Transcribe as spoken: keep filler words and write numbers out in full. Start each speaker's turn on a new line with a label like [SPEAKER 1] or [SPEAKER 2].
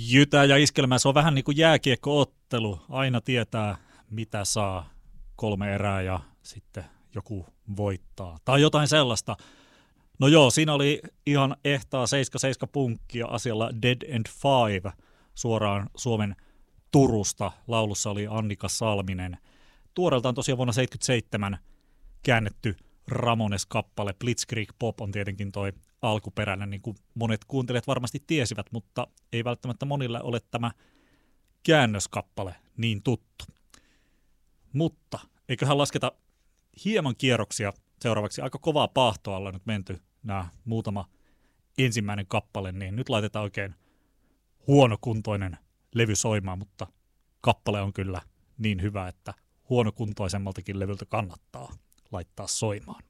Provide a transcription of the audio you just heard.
[SPEAKER 1] jytää ja iskelmää. Se on vähän niin kuin jääkiekkoottelu. Aina tietää, mitä saa, kolme erää ja sitten joku voittaa. Tai jotain sellaista. No joo, siinä oli ihan ehtaa seitsemän seitsemän punkkia asialla Dead and Five suoraan Suomen Turusta. Laulussa oli Annika Salminen. Tuoreeltaan tosiaan vuonna seitsemänkymmentäseitsemän käännetty Ramones-kappale. Blitzkrieg Pop on tietenkin toi alkuperäinen, niin kuin monet kuuntelijat varmasti tiesivät, mutta ei välttämättä monille ole tämä käännöskappale niin tuttu. Mutta eiköhän lasketa hieman kierroksia seuraavaksi. Aika kovaa paahtoa ollaan nyt menty nämä muutama ensimmäinen kappale, niin nyt laitetaan oikein huonokuntoinen levy soimaan, mutta kappale on kyllä niin hyvä, että huonokuntoisemmaltakin levyltä kannattaa laittaa soimaan.